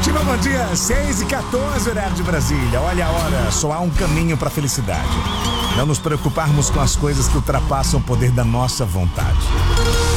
Ativa, bom dia, 6h14, horário de Brasília. Olha a hora, só há um caminho para a felicidade. Não nos preocuparmos com as coisas que ultrapassam o poder da nossa vontade.